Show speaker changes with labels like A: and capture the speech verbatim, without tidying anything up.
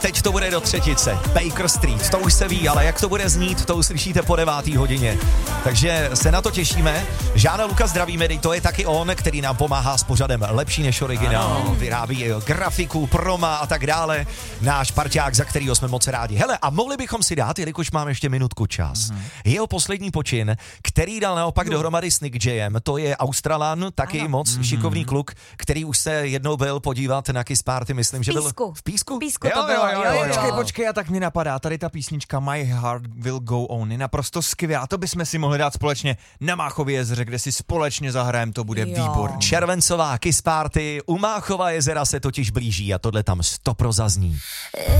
A: Teď to bude do třetice, Baker Street, to už se ví, ale jak to bude znít, to uslyšíte po devátý hodině. Takže se na to těšíme. Žána Luka zdravíme, to je taky on, který nám pomáhá s pořadem Lepší než originál. Ano. Vyrábí grafiku, proma a tak dále. Náš parťák, za kterýho jsme moc rádi. Hele, a mohli bychom si dát, jelikož máme ještě minutku čas. Mm-hmm. Jeho poslední počin, který dal naopak no. dohromady s Nick Jayem, to je Australan, taky ano. moc mm-hmm. šikovný kluk, který už se jednou byl podívat na Kiss Party, myslím, že byl v Písku.
B: V Písku to bylo.
C: Jo, jo, jo, jo. Počkej, počkej, a tak mi napadá, tady ta písnička My Heart Will Go On je naprosto skvělá, to bychom si mohli dát společně na Máchově jezeře, kde si společně zahrajem, to bude jo. výborný.
A: Červencová Kiss Party, u Máchova jezera se totiž blíží a tohle tam stopro zazní.